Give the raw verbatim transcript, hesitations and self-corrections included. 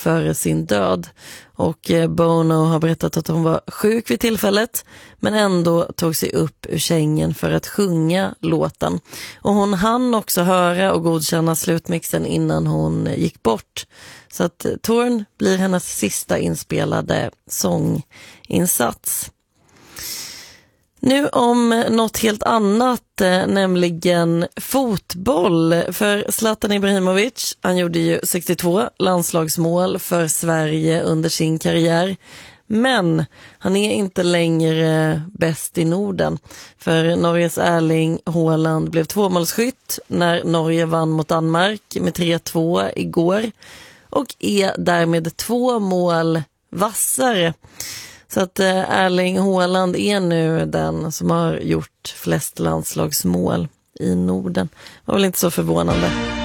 före sin död. Och Bono har berättat att hon var sjuk vid tillfället men ändå tog sig upp ur sängen för att sjunga låten. Och hon hann också höra och godkänna slutmixen innan hon gick bort. Så att Torn blir hennes sista inspelade sånginsats. Nu om något helt annat, nämligen fotboll. För Zlatan Ibrahimovic, han gjorde ju sextiotvå landslagsmål för Sverige under sin karriär. Men han är inte längre bäst i Norden. För Norges Erling Haaland blev tvåmålsskytt när Norge vann mot Danmark med tre två igår. Och är därmed två mål vassare. Så att Erling Haaland är nu den som har gjort flest landslagsmål i Norden. Det var väl inte så förvånande.